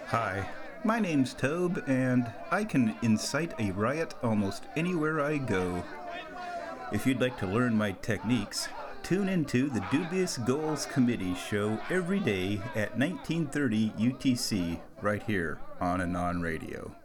Hi, my name's Tobe, and I can incite a riot almost anywhere I go. If you'd like to learn my techniques, tune into the Dubious Goals Committee show every day at 1930 UTC right here on Anon Radio.